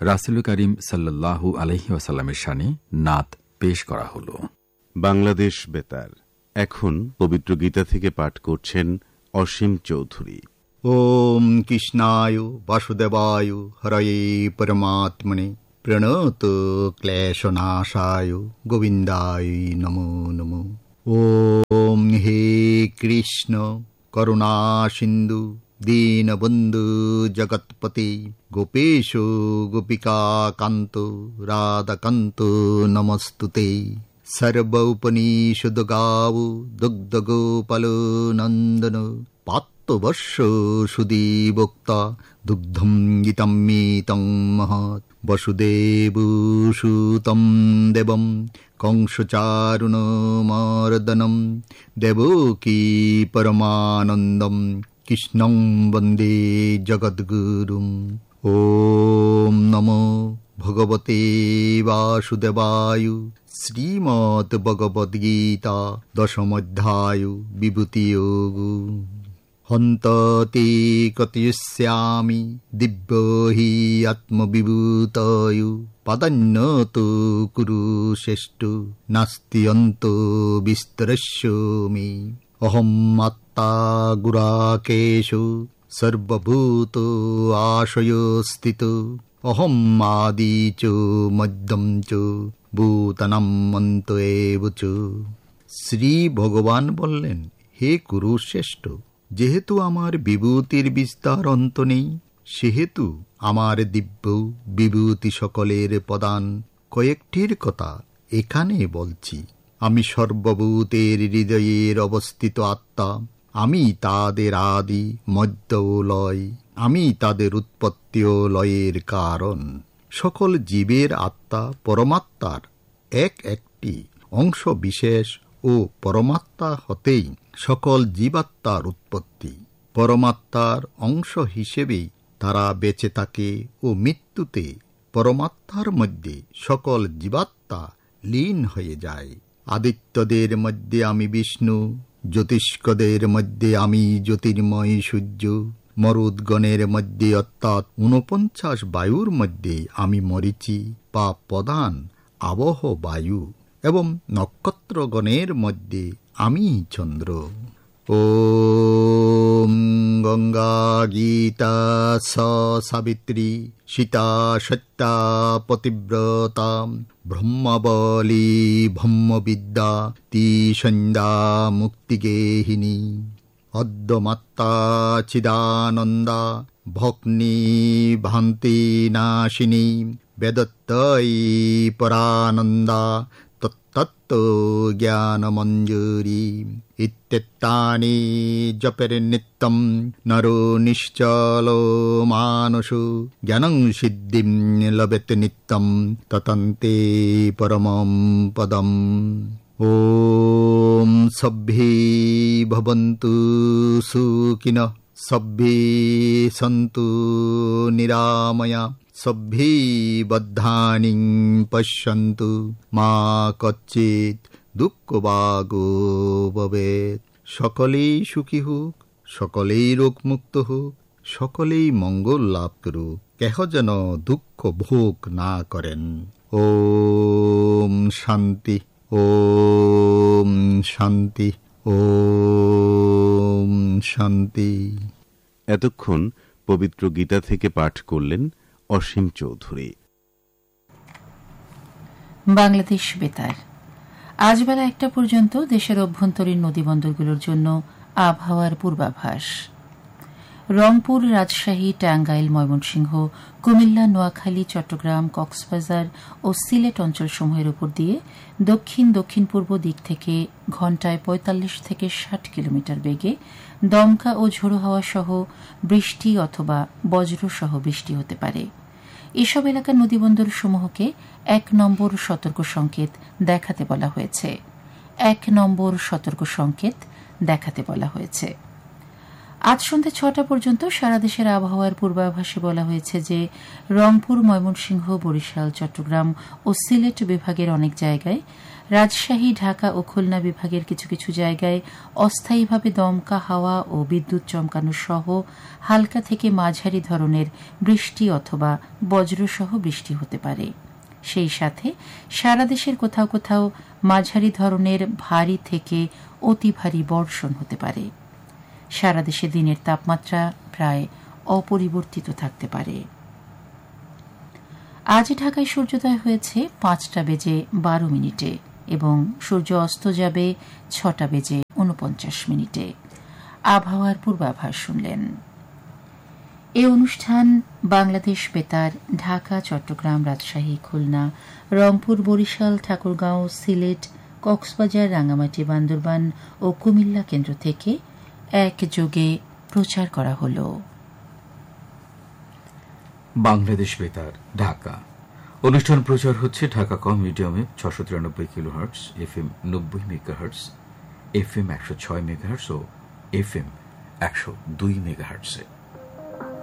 রাসূল করিম সাল্লাল্লাহু আলাইহি ওয়াসাল্লামের শানে নাত পেশ করা হল। বাংলাদেশ বেতার এখন পবিত্র গীতা থেকে পাঠ করছেন অসীম চৌধুরী। ওম কৃষ্ণায় বাসুদেবায় হরয়ে পরমাত্মনে প্রণত ক্লেশনাশায় গোবিন্দায় নমো নমো। ওম হে কৃষ্ণ করুণা সিন্ধু দীনবন্ধু জগৎপতি গোপেশ গোপিকা কান্ত রাধাকান্ত নমস্তুতে। সর্বৌপনিষদ গাও দুগ্ধ গোপাল নন্দন পাত্তবর্ষ সুদীভোক্তা দুগ্ধম গীতম মিতং মহৎ। বসুদেবসুতং দেবং কংসচারুণমর্দনম দেবকী পরমানন্দম কৃষ্ণং বন্দে জগদ্গুরুম। ওম নমো ভগবতে বাসুদেবায়। শ্রীমদ্ ভগবদ্গীতা দশমোধ্যায় বিভূতিযোগ। হন্ততে কতিষ্যামি দিব্য হি আত্মবিভূতয় পদন্যত কুরু শ্রেষ্ঠ নাস্তি অন্ত বিস্তরস্যমি। অহম আত্মা গুরাকেশু সর্বভূত আশয়স্থিত অহম আদি চ মধ্যম চ ভূতানাম অন্ত এব চ। শ্রী ভগবান বললেন, হে কুরুশ্রেষ্ঠ, যেহেতু আমার বিভূতির বিস্তার অন্ত নেই, সেহেতু আমার দিব্য বিভূতি সকলের প্রদান কয়েকটির কথা এখানে বলছি। আমি সর্বভূতের হৃদয়ের অবস্থিত আত্মা, আমি তাদের আদি মধ্য ও লয়, আমি তাদের উৎপত্তি ও লয়ের কারণ। সকল জীবের আত্মা পরমাত্মার এক একটি অংশ বিশেষ ও পরমাত্মা হতেই সকল জীবাত্মার উৎপত্তি। পরমাত্মার অংশ হিসেবেই তারা বেঁচে থাকে ও মৃত্যুতে পরমাত্মার মধ্যে সকল জীবাত্মা লীন হয়ে যায়। আদিত্যদের মধ্যে আমি বিষ্ণু, জ্যোতিষ্কদের মধ্যে আমি জ্যোতির্ময় সূর্য, মরুদ্গণের মধ্যে অর্থাৎ ৪৯ বায়ুর মধ্যে আমি মরীচি বা প্রধান আবহ বায়ু, এবং নক্ষত্রগণের মধ্যে আমি চন্দ্র। ওম গঙ্গা গীতা স সাবিত্রী সীতা সত্যা পতিব্রতা ব্রহ্মবলী ব্রহ্মবিদ্যা তি সন্ধ্যা মুক্তিগেহিনী। অদ্যমাত্তা চিদানন্দা ভগ্নি ভান্তি নাশিনী বেদত্তয়ী পরানন্দা তত্তত্ত্ব জ্ঞানমঞ্জুরি। ইত্যেতানি জপের্নিত্যং নরো নিশ্চলো মানসো জ্ঞানং সিদ্ধিং লভেতে নিত্যং ততন্তে পরমং পদম। ওম সভ্যে ভবন্তু সুখিনঃ সভ্যে সন্তু নিরাময়া সভ্যে বদ্ধানি পশ্যন্তু মা কচ্চিৎ দুঃখভাগো ভবেৎ। সকলেই সুখী হোক, সকলেই রোগমুক্ত হোক, সকলেই মঙ্গল লাভ করুক, কেহ যেন দুঃখ ভোগ না করেন। ওম শান্তি, ওম শান্তি, ওম শান্তি। এতক্ষণ পবিত্র গীতা থেকে পাঠ করলেন অসীম চৌধুরী। বাংলাদেশ বেতার আজ বেলা ১টা পর্যন্ত দেশের অভ্যন্তরীণ নদীবন্দরগুলোর জন্য আবহাওয়ার পূর্বাভাস। রংপুর, রাজশাহী, টাঙ্গাইল, ময়মনসিংহ, কুমিল্লা, নোয়াখালী, চট্টগ্রাম, কক্সবাজার ও সিলেট অঞ্চলসমূহের উপর দিয়ে দক্ষিণ দক্ষিণ পূর্ব দিক থেকে ঘণ্টায় ৪৫ থেকে ৬০ কিলোমিটার বেগে দমকা ও ঝোড়ো হাওয়া সহ বৃষ্টি অথবা বজ্রসহ বৃষ্টি হতে পারে। এসব এলাকার নদীবন্দরসমূহকে ১ নম্বর সতর্ক সংকেত দেখাতে বলা হয়েছে। ১ নম্বর সতর্ক সংকেত দেখাতে বলা হয়েছে। আজ সন্ধ্যে ৬টা পর্যন্ত সারা দেশের আবহাওয়ার পূর্বাভাসে বলা হয়েছে যে রংপুর, ময়মনসিংহ, বরিশাল, চট্টগ্রাম ও সিলেট বিভাগের অনেক জায়গায়, রাজশাহী, ঢাকা ও খুলনা বিভাগের কিছু কিছু জায়গায় অস্থায়ীভাবে দমকা হাওয়া ও বিদ্যুৎ চমকানো সহ হালকা থেকে মাঝারি ধরনের বৃষ্টি অথবা বজ্রসহ বৃষ্টি হতে পারে। সেই সাথে সারা দেশের কোথাও কোথাও মাঝারি ধরনের ভারী থেকে অতি ভারী বর্ষণ হতে পারে। সারা দেশে দিনের তাপমাত্রা প্রায় অপরিবর্তিত থাকতে পারে। আজ ঢাকায় সূর্যোদয় হয়েছে 5:12 এবং সূর্য অস্ত যাবে 6:49। আবহাওয়ার পূর্বাভাস শুনলেন। এ অনুষ্ঠান বাংলাদেশ বেতার, ঢাকা, চট্টগ্রাম, রাজশাহী, খুলনা, রংপুর, বরিশাল, ঠাকুরগাঁও, সিলেট, কক্সবাজার, রাঙ্গামাটি, বান্দরবান ও কুমিল্লা কেন্দ্র থেকে একযোগে প্রচার করা হল। বাংলাদেশ বেতার, ঢাকা। অনুষ্ঠান প্রচার হচ্ছে ঢাকা কম মিডিয়ামে 693 kilohertz, FM 90 megahertz, FM 106 megahertz ও FM 102 মেগাহার্টজে।